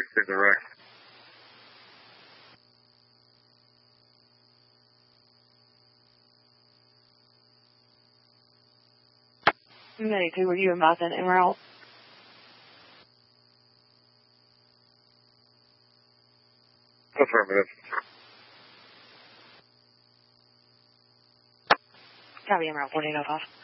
to direct. Two, were you and Boston en route? Affirmative. Copy, en route 1405.